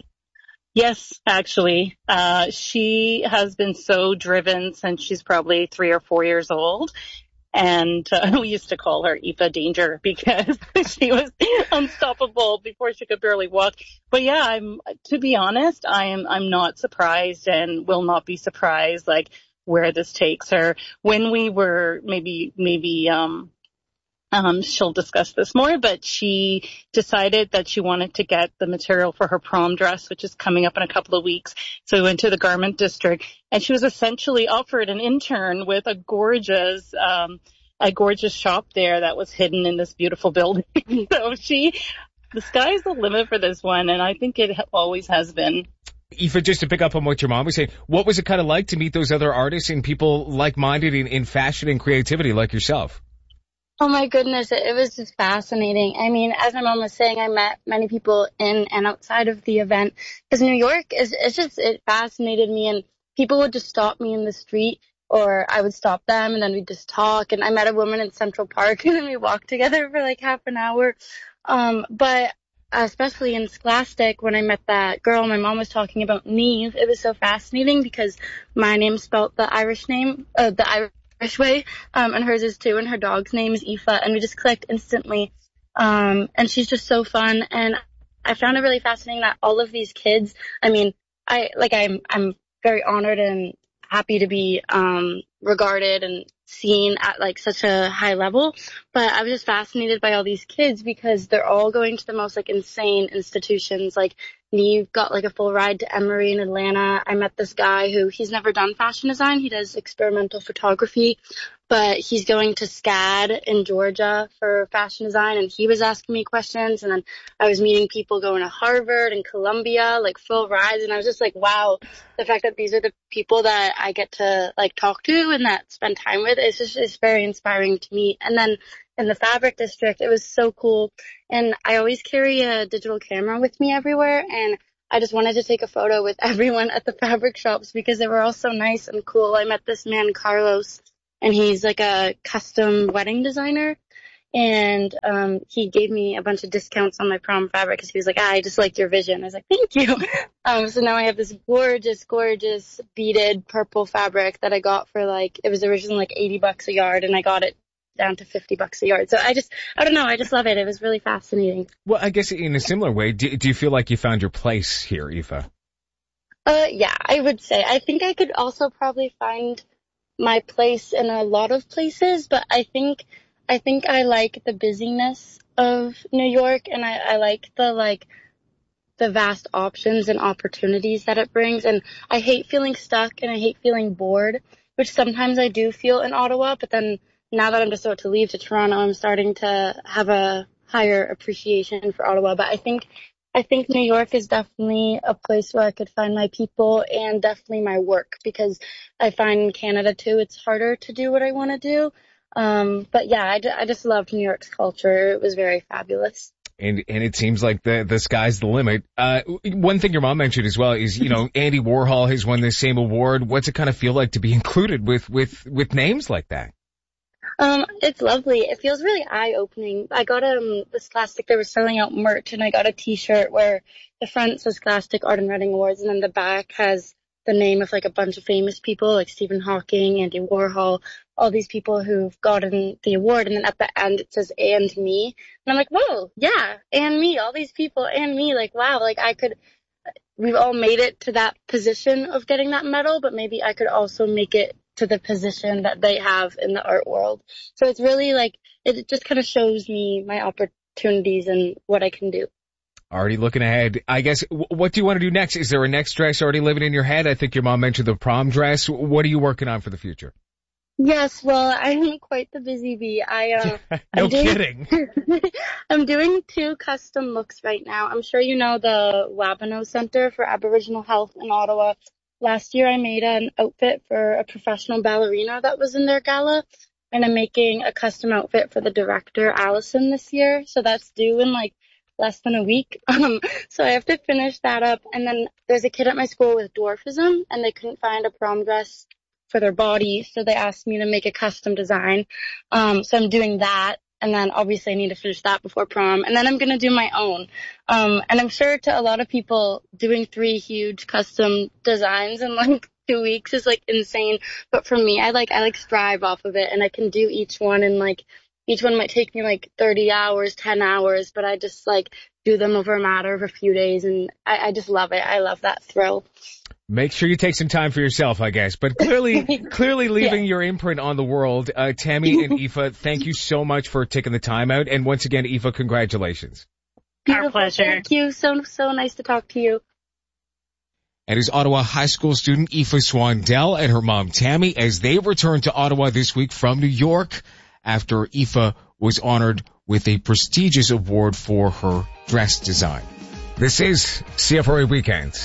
Yes, actually. Uh, she has been so driven since she's probably three or four years old. And uh, we used to call her Aoife Danger because she was unstoppable before she could barely walk. But yeah, I'm, to be honest, I am, I'm not surprised and will not be surprised, like, where this takes her. When we were maybe, maybe, um, um, she'll discuss this more, but she decided that she wanted to get the material for her prom dress, which is coming up in a couple of weeks. So we went to the garment district, and she was essentially offered an intern with a gorgeous, um, a gorgeous shop there that was hidden in this beautiful building. So she, the sky's the limit for this one, and I think it always has been. Aoife, just to pick up on what your mom was saying, what was it kind of like to meet those other artists and people like-minded in, in fashion and creativity like yourself? Oh my goodness, it, it was just fascinating. I mean, as my mom was saying, I met many people in and outside of the event, because New York is, it's just, it fascinated me, and people would just stop me in the street, or I would stop them, and then we'd just talk. And I met a woman in Central Park, and then we walked together for like half an hour. Um, but especially in Scholastic, when I met that girl my mom was talking about, Neve, it was so fascinating because my name spelled the Irish name, uh, the Irish Irish way, um, and hers is too, and her dog's name is Aoife, and we just clicked instantly. Um, and she's just so fun, and I found it really fascinating that all of these kids, I mean, I, like, I'm, I'm very honored and happy to be, um, regarded and seen at like such a high level, but I was just fascinated by all these kids because they're all going to the most like insane institutions. Like Neve got like a full ride to Emory in Atlanta. I met this guy who he's never done fashion design. He does experimental photography, but he's going to SCAD in Georgia for fashion design, and he was asking me questions. And then I was meeting people going to Harvard and Columbia, like full rides, and I was just like, wow, the fact that these are the people that I get to like talk to and that spend time with, it's just it's very inspiring to meet. And then in the fabric district, it was so cool. And I always carry a digital camera with me everywhere, and I just wanted to take a photo with everyone at the fabric shops because they were all so nice and cool. I met this man, Carlos, and he's like a custom wedding designer, and um he gave me a bunch of discounts on my prom fabric because he was like, ah, I just liked your vision. I was like, thank you. Um so now I have this gorgeous, gorgeous beaded purple fabric that I got for like, it was originally like eighty bucks a yard, and I got it down to fifty bucks a yard. So I just, I don't know, I just love it. It was really fascinating. Well, I guess in a similar way, do, do you feel like you found your place here, Aoife? Uh, yeah, I would say. I think I could also probably find my place in a lot of places, but I think, I think I like the busyness of New York, and I, I like the, like, the vast options and opportunities that it brings. And I hate feeling stuck, and I hate feeling bored, which sometimes I do feel in Ottawa, but then now that I'm just about to leave to Toronto, I'm starting to have a higher appreciation for Ottawa. But I think, I think New York is definitely a place where I could find my people and definitely my work, because I find in Canada too, it's harder to do what I want to do. Um, but yeah, I, I just loved New York's culture. It was very fabulous. And, and it seems like the, the sky's the limit. Uh, one thing your mom mentioned as well is, you know, Andy Warhol has won the same award. What's it kind of feel like to be included with, with, with names like that? Um, it's lovely. It feels really eye-opening. I got, um, the Scholastic, they were selling out merch, and I got a t-shirt where the front says Scholastic Art and Writing Awards, and then the back has the name of like a bunch of famous people, like Stephen Hawking, Andy Warhol, all these people who've gotten the award, and then at the end it says, and me. And I'm like, whoa, yeah, and me, all these people, and me, like, wow, like I could, we've all made it to that position of getting that medal, but maybe I could also make it to the position that they have in the art world. So it's really like, it just kind of shows me my opportunities and what I can do. Already looking ahead. I guess, what do you want to do next? Is there a next dress already living in your head? I think your mom mentioned the prom dress. What are you working on for the future? Yes, well, I'm quite the busy bee. I, uh, no I'm doing, kidding. I'm doing two custom looks right now. I'm sure you know the Wabano Center for Aboriginal Health in Ottawa. Last year I made an outfit for a professional ballerina that was in their gala, and I'm making a custom outfit for the director, Allison, this year. So that's due in like less than a week. Um, so I have to finish that up. And then there's a kid at my school with dwarfism, and they couldn't find a prom dress for their body, so they asked me to make a custom design. Um, so I'm doing that. And then obviously I need to finish that before prom. And then I'm going to do my own. Um, and I'm sure to a lot of people, doing three huge custom designs in like two weeks is like insane. But for me, I like, I like strive off of it, and I can do each one, and like each one might take me like thirty hours, ten hours, but I just like do them over a matter of a few days. And I, I just love it. I love that thrill. Make sure you take some time for yourself, I guess. But clearly, clearly leaving yeah. your imprint on the world. Uh, Tammy and Aoife, thank you so much for taking the time out. And once again, Aoife, congratulations. Beautiful. Our pleasure. Thank you. So, so nice to talk to you. And is Ottawa High School student Aoife Swandell and her mom Tammy as they return to Ottawa this week from New York after Aoife was honored with a prestigious award for her dress design. This is C F R A Weekends.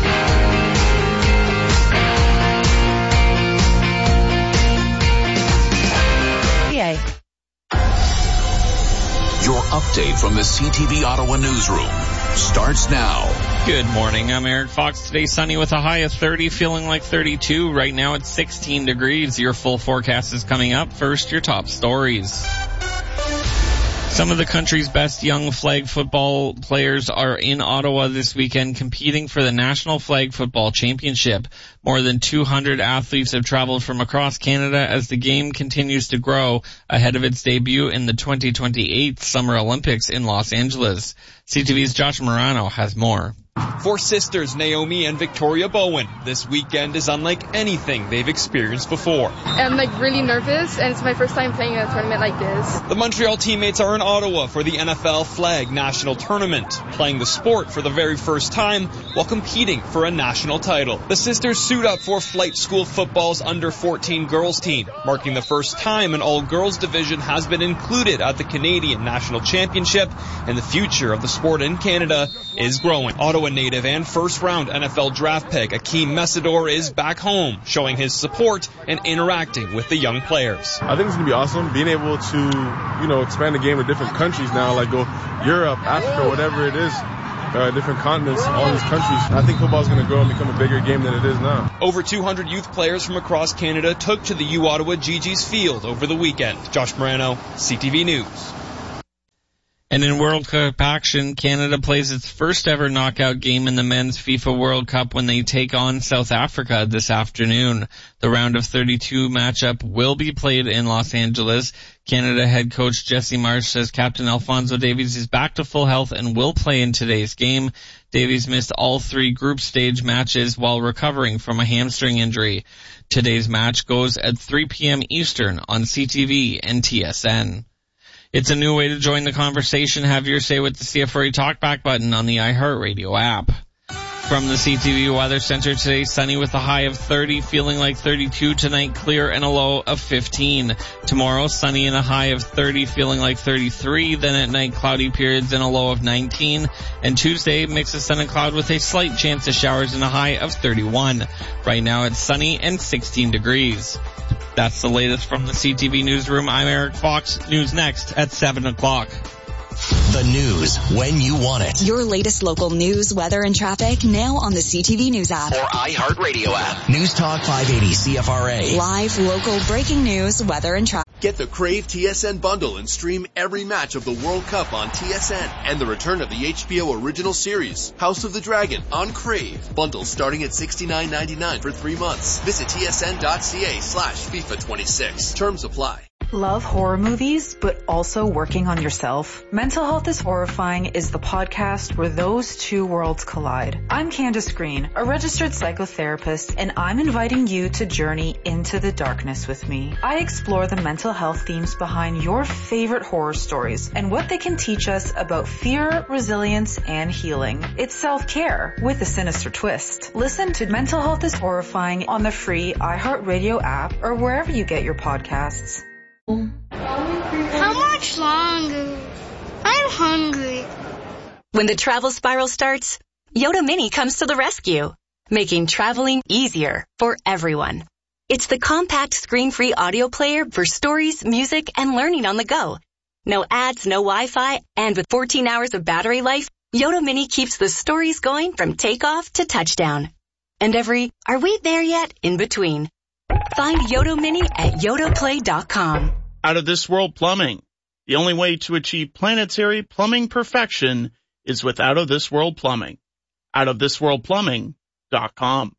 Your update from the C T V Ottawa newsroom starts now. Good morning. I'm Eric Fox. Today sunny with a high of thirty, feeling like thirty-two. Right now it's sixteen degrees. Your full forecast is coming up. First, your top stories. Some of the country's best young flag football players are in Ottawa this weekend competing for the National Flag Football Championship. More than two hundred athletes have traveled from across Canada as the game continues to grow ahead of its debut in the twenty twenty-eight Summer Olympics in Los Angeles. C T V's Josh Morano has more. For sisters Naomi and Victoria Bowen, this weekend is unlike anything they've experienced before. I'm like really nervous, and it's my first time playing a tournament like this. The Montreal teammates are in Ottawa for the N F L Flag National Tournament, playing the sport for the very first time while competing for a national title. The sisters suit up for Flight School Football's under fourteen girls team, marking the first time an all-girls division has been included at the Canadian National Championship, and the future of the sport in Canada is growing. Ottawa native and first-round N F L draft pick Akeem Messidor is back home, showing his support and interacting with the young players. I think it's going to be awesome, being able to, you know, expand the game to different countries now, like go Europe, Africa, whatever it is, uh, different continents, all these countries. I think football is going to grow and become a bigger game than it is now. Over two hundred youth players from across Canada took to the U Ottawa G G's field over the weekend. Josh Morano, C T V News. And in World Cup action, Canada plays its first ever knockout game in the Men's FIFA World Cup when they take on South Africa this afternoon. The round of thirty-two matchup will be played in Los Angeles. Canada head coach Jesse Marsh says Captain Alphonso Davies is back to full health and will play in today's game. Davies missed all three group stage matches while recovering from a hamstring injury. Today's match goes at three p.m. Eastern on C T V and T S N. It's a new way to join the conversation. Have your say with the C F R A Talkback button on the iHeartRadio app. From the C T V Weather Center today, sunny with a high of thirty, feeling like thirty-two tonight, clear and a low of fifteen. Tomorrow, sunny and a high of thirty, feeling like thirty-three, then at night, cloudy periods and a low of nineteen. And Tuesday, mix of sun and cloud with a slight chance of showers and a high of thirty-one. Right now, it's sunny and sixteen degrees. That's the latest from the C T V Newsroom. I'm Eric Fox. News next at seven o'clock. The news when you want it. Your latest local news, weather, and traffic now on the C T V News app. Or iHeartRadio app. News Talk five eighty C F R A. Live, local, breaking news, weather, and traffic. Get the Crave T S N bundle and stream every match of the World Cup on T S N and the return of the H B O original series, House of the Dragon, on Crave. Bundles starting at sixty-nine ninety-nine for three months. Visit tsn.ca slash FIFA twenty-six. Terms apply. Love horror movies, but also working on yourself? Mental Health is Horrifying is the podcast where those two worlds collide. I'm Candace Green, a registered psychotherapist, and I'm inviting you to journey into the darkness with me. I explore the mental health themes behind your favorite horror stories and what they can teach us about fear, resilience, and healing. It's self-care with a sinister twist. Listen to Mental Health is Horrifying on the free iHeartRadio app or wherever you get your podcasts. How much longer? I'm hungry. When the travel spiral starts, Yoda Mini comes to the rescue, making traveling easier for everyone. It's the compact screen-free audio player for stories, music, and learning on the go. No ads, no Wi-Fi, and with fourteen hours of battery life, Yoda Mini keeps the stories going from takeoff to touchdown. And every, are we there yet, in between. Find Yoda Mini at yoda play dot com. Out of This World Plumbing. The only way to achieve planetary plumbing perfection is with Out of This World Plumbing. out of this world plumbing dot com.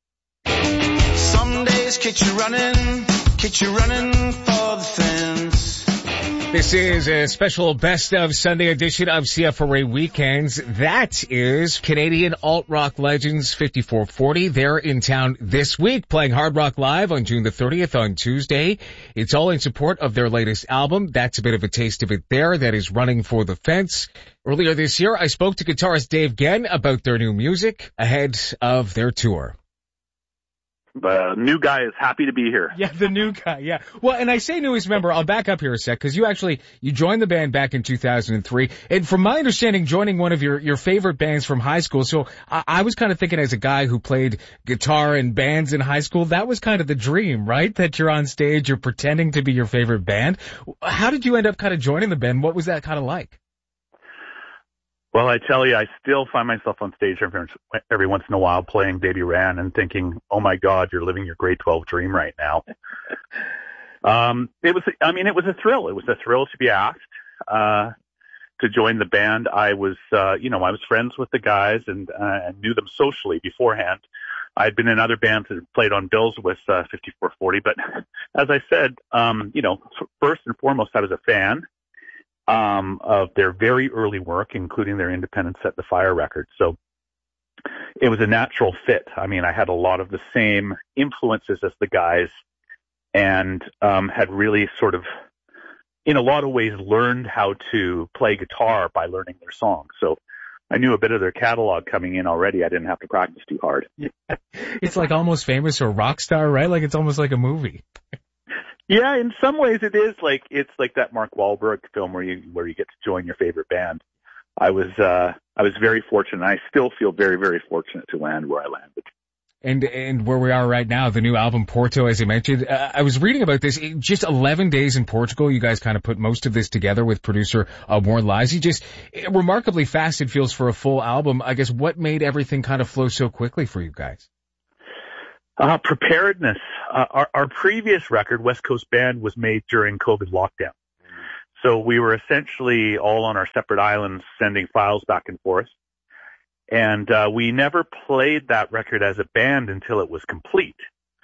Some days catch you running, catch you running for the fence. This is a special Best of Sunday edition of C F R A Weekends. That is Canadian alt-rock legends fifty-four forty. They're in town this week playing Hard Rock Live on June the thirtieth on Tuesday. It's all in support of their latest album. That's a bit of a taste of it there. That is Running for the Fence. Earlier this year, I spoke to guitarist Dave Genn about their new music ahead of their tour. The new guy is happy to be here. Yeah, the new guy, yeah. Well, and I say newest member, I'll back up here a sec, because you actually, you joined the band back in two thousand three, and from my understanding, joining one of your, your favorite bands from high school, so I, I was kind of thinking as a guy who played guitar in bands in high school, that was kind of the dream, right? That you're on stage, you're pretending to be your favorite band. How did you end up kind of joining the band? What was that kind of like? Well, I tell you, I still find myself on stage every, every once in a while playing Baby Ran and thinking, oh my God, you're living your grade twelve dream right now. um, it was, I mean, it was a thrill. It was a thrill to be asked. Uh, to join the band, I was, uh, you know, I was friends with the guys and uh, knew them socially beforehand. I'd been in other bands that had played on bills with uh, fifty-four forty, but as I said, um, you know, first and foremost, I was a fan um, of their very early work, including their independent Set the Fire record. So it was a natural fit. I mean, I had a lot of the same influences as the guys and um, had really sort of, in a lot of ways, learned how to play guitar by learning their songs. So I knew a bit of their catalog coming in already. I didn't have to practice too hard. It's like Almost Famous or Rockstar, right? Like it's almost like a movie. Yeah, in some ways it is like, it's like that Mark Wahlberg film where you, where you get to join your favorite band. I was, uh, I was very fortunate. I still feel very, very fortunate to land where I landed. And, and where we are right now, the new album Porto, as you mentioned, uh, I was reading about this, just eleven days in Portugal. You guys kind of put most of this together with producer uh, Warren Lisey. Just remarkably fast it feels for a full album. I guess what made everything kind of flow so quickly for you guys? Uh, preparedness. Uh, our, our previous record, West Coast Band, was made during COVID lockdown. So we were essentially all on our separate islands sending files back and forth. And uh, we never played that record as a band until it was complete.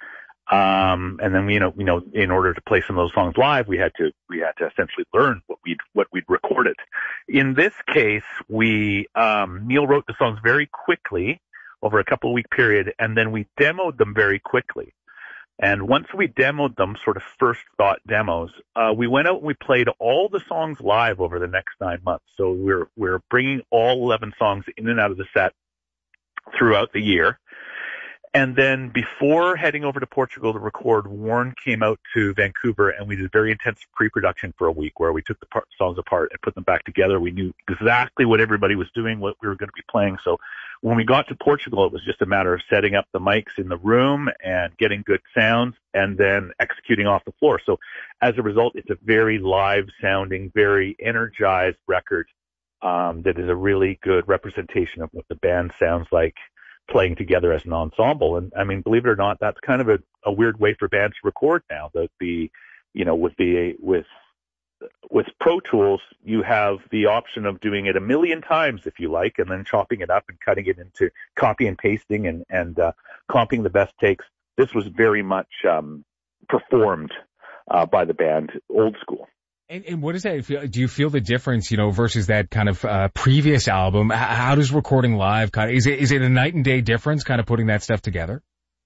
Um, and then we, you know, you know, in order to play some of those songs live, we had to, we had to essentially learn what we'd, what we'd recorded. In this case, we, um, Neil wrote the songs very quickly over a couple of week period, and then we demoed them very quickly. And once we demoed them, sort of first thought demos, uh, we went out and we played all the songs live over the next nine months. So we're, we're bringing all eleven songs in and out of the set throughout the year. And then before heading over to Portugal to record, Warren came out to Vancouver and we did very intense pre-production for a week where we took the part, songs apart and put them back together. We knew exactly what everybody was doing, what we were going to be playing. So when we got to Portugal, it was just a matter of setting up the mics in the room and getting good sounds and then executing off the floor. So as a result, it's a very live sounding, very energized record um, that is a really good representation of what the band sounds like playing together as an ensemble. And I mean, believe it or not, that's kind of a, a weird way for bands to record now. That the, you know, with the, with, with Pro Tools, you have the option of doing it a million times if you like, and then chopping it up and cutting it into copy and pasting and, and, uh, comping the best takes. This was very much, um, performed, uh, by the band, old school. And, and what does that feel? Do you feel the difference, you know, versus that kind of uh, previous album? How does recording live kind of, is it, is it a night and day difference kind of putting that stuff together?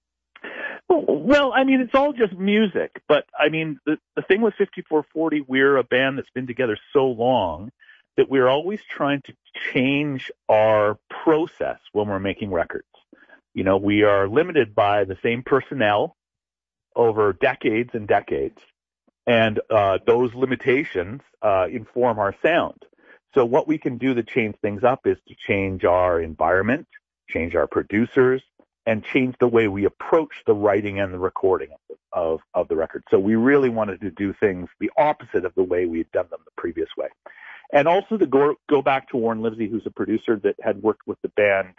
Well, I mean, it's all just music, but I mean, the, the thing with fifty-four forty, we're a band that's been together so long that we're always trying to change our process when we're making records. You know, we are limited by the same personnel over decades and decades. And uh, those limitations uh, inform our sound. So what we can do to change things up is to change our environment, change our producers, and change the way we approach the writing and the recording of, of, of the record. So we really wanted to do things the opposite of the way we had done them the previous way. And also to go, go back to Warren Lisey, who's a producer that had worked with the band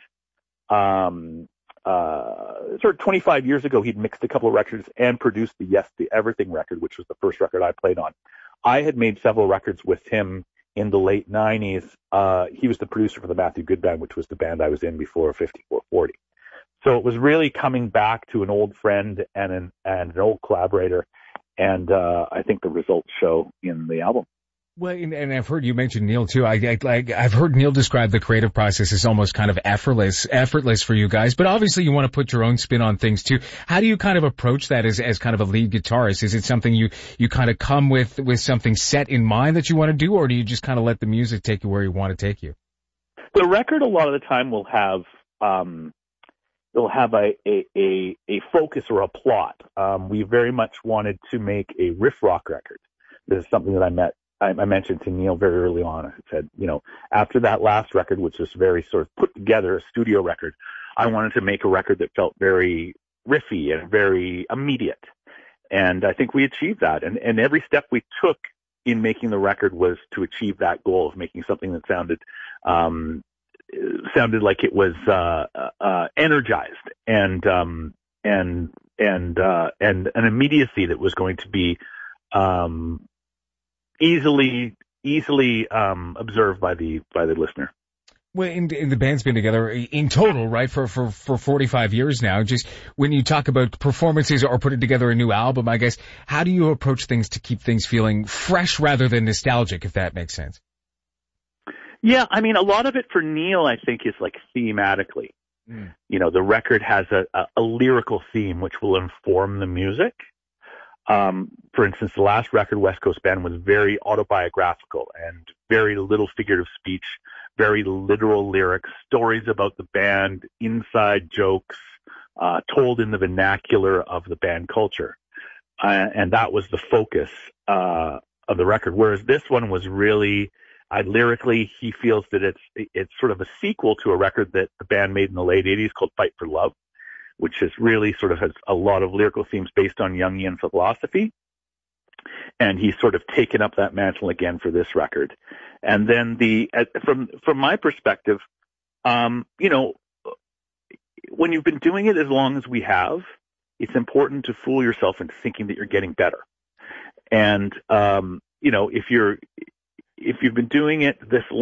um Uh, sort of twenty-five years ago. He'd mixed a couple of records and produced the Yes to Everything record, which was the first record I played on. I had made several records with him in the late nineties. Uh, he was the producer for the Matthew Good Band, which was the band I was in before fifty-four forty. So it was really coming back to an old friend and an, and an old collaborator. And, uh, I think the results show in the album. Well, and, and I've heard you mention Neil too. I, I like I've heard Neil describe the creative process as almost kind of effortless, effortless for you guys. But obviously, you want to put your own spin on things too. How do you kind of approach that as as kind of a lead guitarist? Is it something you you kind of come with with something set in mind that you want to do, or do you just kind of let the music take you where you want to take you? The record a lot of the time will have um, it'll have a a a, a focus or a plot. Um, we very much wanted to make a riff rock record. This is something that I met. I mentioned to Neil very early on. I said, you know, after that last record, which was very sort of put together, a studio record, I wanted to make a record that felt very riffy and very immediate. And I think we achieved that. And, and every step we took in making the record was to achieve that goal of making something that sounded, um, sounded like it was, uh, uh, energized and, um, and, and, uh, and an immediacy that was going to be, um, easily easily um, observed by the by the listener. Well, and, and the band's been together in total, right, for, for, for forty-five years now. Just when you talk about performances or putting together a new album, I guess, how do you approach things to keep things feeling fresh rather than nostalgic, if that makes sense? Yeah, I mean, a lot of it for Neil, I think, is like thematically. Mm. You know, the record has a, a, a lyrical theme which will inform the music. Um, for instance, the last record, West Coast Band, was very autobiographical and very little figurative speech, very literal lyrics, stories about the band, inside jokes, uh, told in the vernacular of the band culture. Uh, and that was the focus, uh, of the record. Whereas this one was really, uh, lyrically, he feels that it's, it's sort of a sequel to a record that the band made in the late eighties called Fight for Love, which is really sort of has a lot of lyrical themes based on Jungian philosophy. And he's sort of taken up that mantle again for this record. And then the, from, from my perspective, um, you know, when you've been doing it as long as we have, it's important to fool yourself into thinking that you're getting better. And, um, you know, if you're, if you've been doing it this